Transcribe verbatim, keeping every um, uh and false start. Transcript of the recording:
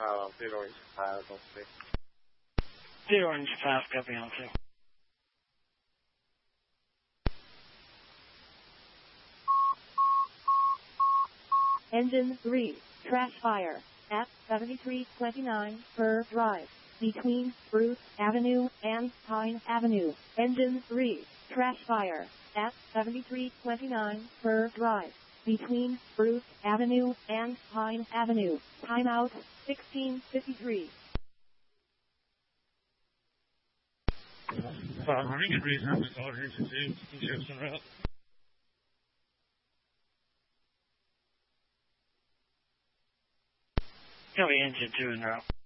uh, zero inch five, don't say. Zero inch five, copy on two. Engine three, trash fire, at seventy-three twenty-nine per drive, between Spruce Avenue and Pine Avenue. Engine three, trash fire, at seventy-three twenty-nine per drive, between Spruce Avenue and Pine Avenue. Timeout, sixteen fifty-three. five hundred degrees, I'm going to call here to see Houston route. Copy, engine two en route.